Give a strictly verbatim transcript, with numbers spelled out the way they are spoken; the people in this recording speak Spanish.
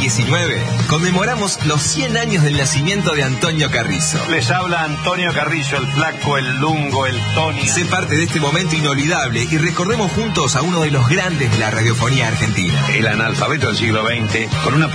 diecinueve conmemoramos los cien años del nacimiento de Antonio Carrizo. Les habla Antonio Carrizo, el flaco, el lungo, el Tony. Sé parte de este momento inolvidable y recordemos juntos a uno de los grandes de la radiofonía argentina. El analfabeto del siglo veinte, con una